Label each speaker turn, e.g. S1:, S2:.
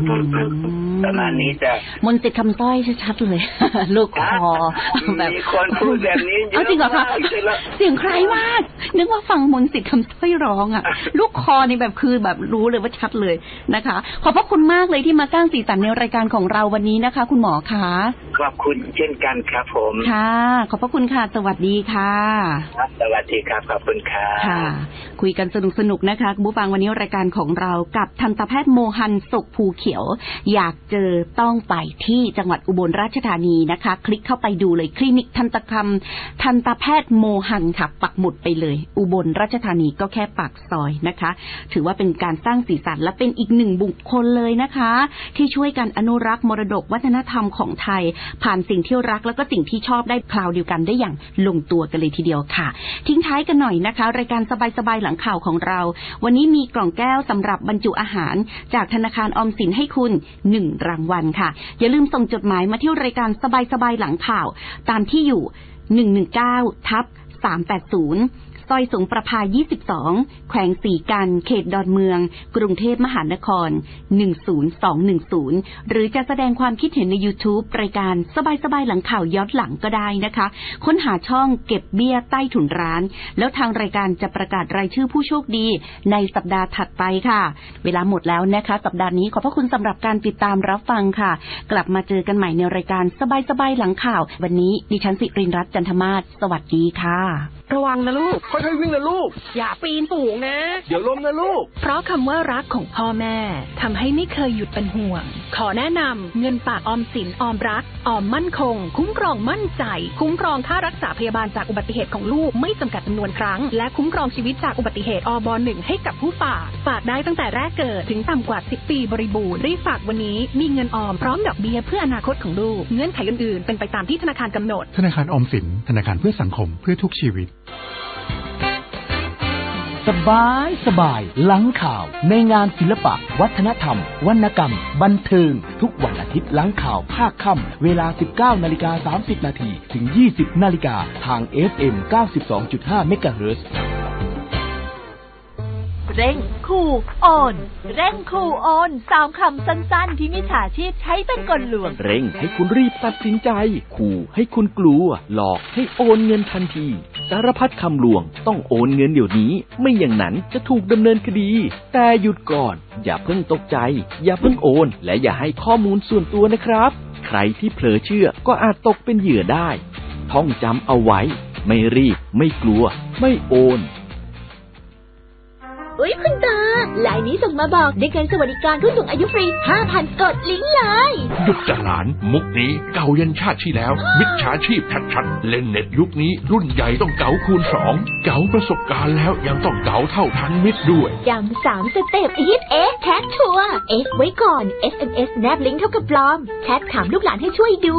S1: ประมาณนี้จ้ะ
S2: มนต์สิทธิ์คำสร้อยชัดๆเลยลูกคอ
S1: แบบมีคนพูดแบบนี้เยอะจริงเหรอคะ
S2: เสียงใครมากนึกว่าฟังมนต์สิทธิ์คำสร้อยร้องอ่ะลูกคอนี่แบบคือแบบรู้เลยว่าชัดเลยนะคะขอบพระคุณมากเลยที่มาสร้างสีสันในรายการของเราวันนี้นะคะคุณหมอคะ
S1: ขอบคุณเช่นกันครับผม
S2: ค่ะขอบพระคุณค่ะสวัสดีค่ะ
S1: ครับสวัสดีครับขอบคุณค่ะ
S2: ค่ะคุยกันสนุกๆนะคะคุณผู้ฟังวันนี้รายการของเรากับทันตแพทย์โมฮันสุขภูเขียวอยากเจอต้องไปที่จังหวัดอุบลราชธานีนะคะคลิกเข้าไปดูเลยคลินิกทันตแพทย์โมฮันค่ะปักหมุดไปเลยอุบลราชธานีก็แค่ปากซอยนะคะถือว่าเป็นการสร้างสีสันและเป็นอีกหนึ่งบุคคลเลยนะคะที่ช่วยกันอนุรักษ์มรดกวัฒนธรรมของไทยผ่านสิ่งที่รักแล้วก็สิ่งที่ชอบได้คราวเดียวกันได้อย่างลงตัวกันเลยทีเดียวค่ะทิ้งท้ายกันหน่อยนะคะรายการสบายๆหลังข่าวของเราวันนี้มีกล่องแก้วสำหรับบรรจุอาหารจากธนาคารออมสินให้คุณ1รางวัลค่ะอย่าลืมส่งจดหมายมาที่รายการสบายๆหลังข่าวตามที่อยู่119/380ซอยสงประภา22แขวงศรีกันเขตดอนเมืองกรุงเทพมหานคร10210หรือจะแสดงความคิดเห็นใน YouTube รายการสบายๆหลังข่าวย้อนหลังก็ได้นะคะค้นหาช่องเก็บเบี้ยใต้ถุนร้านแล้วทางรายการจะประกาศรายชื่อผู้โชคดีในสัปดาห์ถัดไปค่ะเวลาหมดแล้วนะคะสัปดาห์นี้ขอบพระคุณสำหรับการติดตามรับฟังค่ะกลับมาเจอกันใหม่ในรายการสบายๆหลังข่าววันนี้ดิฉันสิรินรัตน์จันทมาศสวัสดีค่ะ
S3: ระวังนะลูก
S4: ค่อยๆวิ่งนะลูก
S3: อย่าปีนสูงนะ
S4: เดี๋ยวล้มนะลูก
S3: เพราะคำว่ารักของพ่อแม่ทำให้ไม่เคยหยุดเป็นห่วงขอแนะนำเงินฝากออมสินออมรักออมมั่นคงคุ้มครองมั่นใจคุ้มครองค่ารักษาพยาบาลจากอุบัติเหตุของลูกไม่จำกัดจำนวนครั้งและคุ้มครองชีวิตจากอุบัติเหตุอบ.1ให้กับผู้ฝากได้ตั้งแต่แรกเกิดถึงต่ำกว่า10ปีบริบูรณ์รีบฝากวันนี้มีเงินออมพร้อมดอกเบี้ยเพื่ออนาคตของลูกเงื่อนไขอื่นๆเป็นไปตามที่ธนาคารกำหนด
S5: ธนาคารออมสินธนาคารเพื่อสังคมเพื่อทุกชีวิต
S6: สบายหลังข่าวในงานศิลปะวัฒนธรรมวรรณกรรมบันเทิงทุกวันอาทิตย์หลังข่าวภาคค่ำเวลา 19:30 นถึง 20:00 นทาง FM 92.5 เมกะเฮิรตซ์
S7: เร่งขู่โอนเร่งขู่โอน3คำสั้นๆที่มิจฉาชีพใช้เป็นกลลวง
S6: เร่งให้คุณรีบตัดสินใจขู่ให้คุณกลัวหลอกให้โอนเงินทันทีสารพัดคำลวงต้องโอนเงินเดี๋ยวนี้ไม่อย่างนั้นจะถูกดำเนินคดีแต่หยุดก่อนอย่าเพิ่งตกใจอย่าเพิ่งโอนและอย่าให้ข้อมูลส่วนตัวนะครับใครที่เผลอเชื่อก็อาจตกเป็นเหยื่อได้ท่องจำเอาไว้ไม่รีบไม่กลัวไม่โอน
S7: อุ๊ยคุณตาไลน์นี้ส่งมาบอกได้เงินสวัสดิการผู้สูงอายุฟรี 5,000 กดลิงก์เลย
S8: หยุดจ้ะหลานมุกนี้เก่ายันชาติที่แล้วมิจฉาชีพชัดๆเล่นเน็ตยุคนี้รุ่นใหญ่ต้องเก๋าคูณ2เก๋าประสบการณ์แล้วยังต้องเก๋าเท่าทันมิตรด้วย
S7: จำ3 สเต็ปฮิตแท็กชัวร์ ไว้ก่อน SMS แนบลิงก์เท่ากับปลอมแชทถามลูกหลานให้ช่วยดู